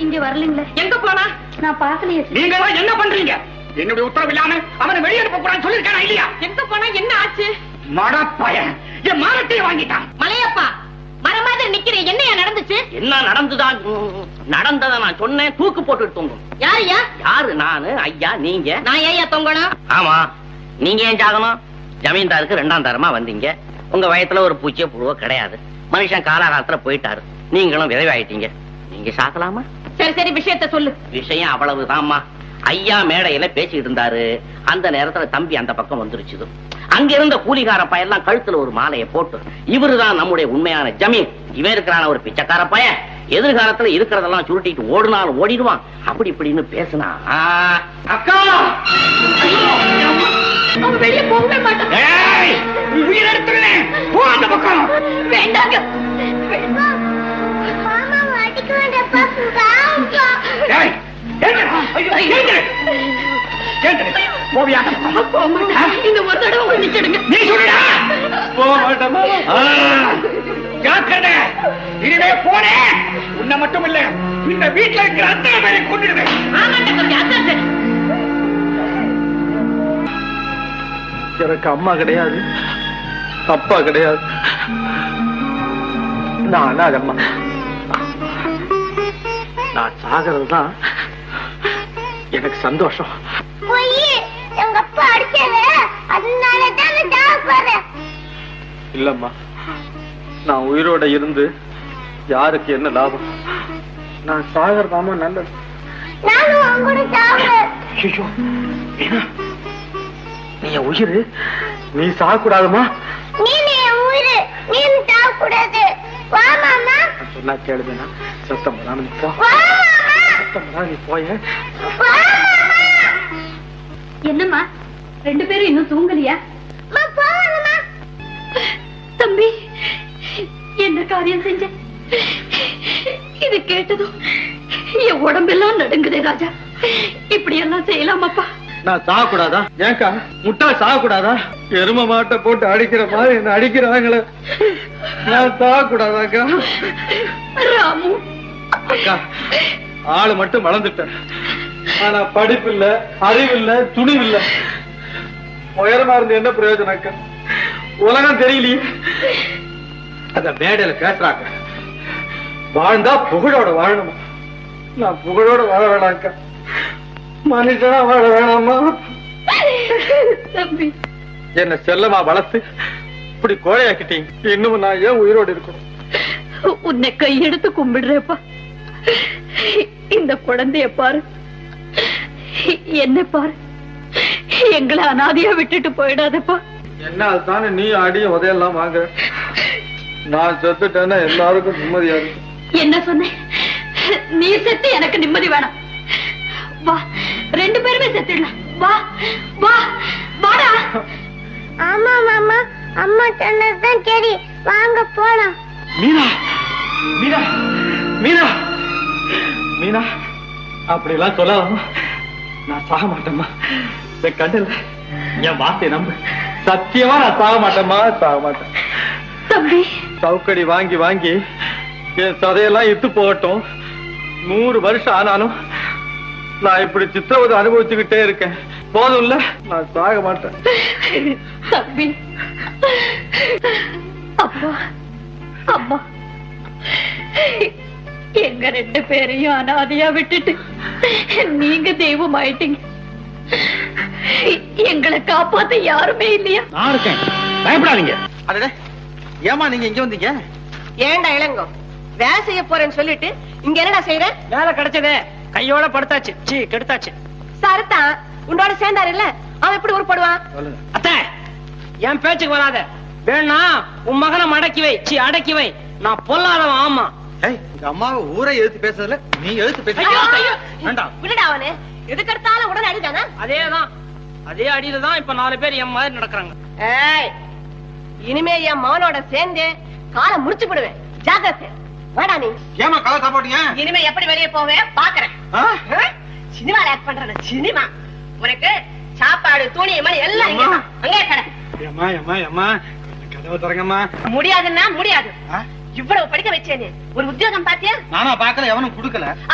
இங்க வரலீங்களே. எங்க போனா? நான் பாக்கலையே. நீங்க என்ன பண்றீங்க? என்னுடைய உத்தரவு இல்லாம அவனை வெளியேறப்ப கூடாதுன்னு சொல்லிருக்கானா இல்லையா? எங்க போனா? என்ன ஆச்சு? மடப்பையன் என் மானத்தை வாங்கிட்டான். மலையப்பா, மர மாதிரி நிக்கிறேன். என்னையா நடந்துச்சு? என்ன நடந்துதான்? நடந்தத நான் சொன்னேன். தூக்கு போட்டு தொங்கும். யாரையா? யாரு? நானு, ஐயா, நீங்க. நான் ஏயா தொங்கணும்? ஆமா, நீங்க ஏன் சாகணும்? ஜமீன்தாருக்கு 2ஆம் தரமா வந்தீங்க. உங்க வயத்துல ஒரு பூச்சிய புழுவ கிடையாது. மனுஷன் காலாகாலத்துல போயிட்டாரு. நீங்களும் விரைவாயிட்டீங்க. நீங்க சாக்கலாமா? சரி சரி, விஷயத்த சொல்லு. விஷயம் அவ்வளவுதான்மா. ஐயா மேடையில பேசிட்டு இருந்தாரு. அந்த நேரத்துல தம்பி அந்த பக்கம் வந்துருச்சு. அங்க இருந்த கூலிகார பையெல்லாம் கழுத்துல ஒரு மாலையை போட்டு, இவருதான் நம்முடைய உண்மையான ஜமீன், இவன் இருக்கிறான ஒரு பிச்சைக்கார பையன், எதிர்காலத்துல இருக்கிறதெல்லாம் சுருட்டிட்டு ஓடுனாலும் ஓடிடுவான், அப்படி இப்படின்னு பேசினா. அக்கா, வெளியே போகவே மாட்டான். உயிர் எடுத்துருவேன். போ அந்த பக்கம். வேண்டாங்க. இந்த ஒரு தடவை மன்னிச்சிடுங்க. நீ சொல்லுடா. ஜாக்கிரதை. இனிமே போனேன் உன்னை மட்டும் இல்ல, இந்த வீட்டுல இருக்கிற அத்தனை பேரை கொண்டுடுவேன். எனக்கு அம்மா கிடையாது, அப்பா கிடையாது, நான் அனாதம்மா. நான் சாகிறது தான் எனக்கு சந்தோஷம். எங்க அப்பா அடிச்சது அதனாலதான் இல்லம்மா, நான் உயிரோட இருந்து யாருக்கு என்ன லாபம்? நான் சாகிறதாமா நல்லது. நீ உயிர், நீ சாகக்கூடாதுமா. சொன்னா கேளுதுன்னா சத்தம் நீ போ. சத்தம் நீ போய. என்னம்மா 2 பேரும் இன்னும் தூங்கலையா? தம்பி, என்ன காரியம் செஞ்ச? இது கேட்டதும் என் உடம்பெல்லாம் நடுங்குதே ராஜா. இப்படி எல்லாம் செய்யலாமாப்பா? நான் சாகக்கூடாதா? ஏங்கா முட்டா சாகக்கூடாதா? எரும மாட்டை போட்டு அடிக்கிற மாதிரி என்ன அடிக்கிறாங்களே, நான் சாகக்கூடாதாக்கா? ராமு, அக்கா, ஆளு மட்டும் வளர்ந்துட்டேன், ஆனா படிப்பு இல்ல, அறிவு இல்ல, துணிவு இல்ல. உயரமா இருந்து என்ன பிரயோஜனம் அக்கா? உலகம் தெரியலையே. அத மேடையில பேசுறாங்க, வாழ்ந்தா புகழோட வாழணுமா? நான் புகழோட வாழ வேணாம் அக்கா, மனுஷனா வாழ வேணாமா? தம்பி, என்ன செல்லமா வளர்த்து இப்படி கோழையாக்கிட்டீங்க. இன்னும் நான் ஏன் உயிரோடு இருக்கணும்? உன்னை கையெடுத்து கும்பிடுறேப்பா. இந்த குழந்தைய பாரு, என்ன பாரு, எங்களை அனாதையா விட்டுட்டு போயிடாதப்பா. என்ன அதுதானே நீ அடி உதையெல்லாம் வாங்க. நான் செத்துட்டேன்னா எல்லாருக்கும் நிம்மதியா இருக்கு. என்ன சொன்ன? நீ செத்து எனக்கு நிம்மதி வேணாம். வா, 2 பேருமே செத்துடலாம். வா வா வாடா. ஆமா மாமா, அம்மா சொன்னதுதான் சரி, வாங்க போலாம். மீனா, மீனா, மீனா, மீனா, அப்படி எல்லாம் சொல்லாமா. நான் சாக மாட்டேம்மா. என் கண்ணில் என் வார்த்தை நம்பு. சத்தியமா நான் சாக மாட்டேம்மா, சாக மாட்டேன். தம்பி, சவுக்கடி வாங்கி வாங்கி என் சதையெல்லாம் இத்து போகட்டும். 100 வருஷம் ஆனாலும் நான் இப்படி சித்திரவதை அனுபவிச்சுக்கிட்டே இருக்கேன். போதும்ல, நான் சாக மாட்டேன். தம்பி, அப்பா, அம்மா, எங்க 2 பேரையும் அனாதையா விட்டுட்டு நீங்க தெய்வம் ஆயிட்டீங்க. எங்களை காப்பாத்த யாருமே இல்லையா? நான் இருக்கேன், பயப்படாதீங்க. அடடே, ஏமா நீங்க இங்க வந்தீங்க? ஏண்டா இளங்கோ, வேலை செய்ய போறேன்னு சொல்லிட்டு இங்க என்னடா செய்யற? வேலை கிடைச்சதே, கையோட படுத்தாச்சு. சீ, கெடுத்தாச்சு. சரத்தான் உன்னோட சேர்ந்தாரு இல்ல, அவன் எப்படி உருப்படுவான்? அத்தை, என் பேச்சுக்கு வராத. வேணா உன் மகனை மடக்கி வை, சீ அடக்கி வை. நான் பொல்லாதவன். ஆமா, எங்க அம்மாவை ஊரை எழுத்து பேசுறதுல நீ எழுத்து பேச வேண்டாம். விடுடா அவனு, எதுக்கெடுத்தாலும் உடனே அடிதானா? அதேதான், அதே அடியில தான் இப்ப 4 பேர் என் மாதிரி நடக்கிறாங்க. ஏய், இனிமே என் மகனோட சேர்ந்து காலை முடிச்சு விடுவேன். ஜாக்கிரதை. வேடா நீ. ஏமா கதை சாப்பாட்டீங்க? இனிமே எப்படி வெளியே போவேன் பாக்குறேன். சினிமால ஆக்ட் பண்ற சினிமா. உனக்கு சாப்பாடு, துணி, மணி எல்லாம் அங்கே கடை. ஏமா ஏமா ஏமா கதவை திறங்கம்மா. முடியாதுன்னா முடியாது. இவ்வளவு படிக்க வச்சேன்னு ஒரு உத்தியோகம் பாத்தியா? நானா பாக்கல, எவனும் குடுக்கல.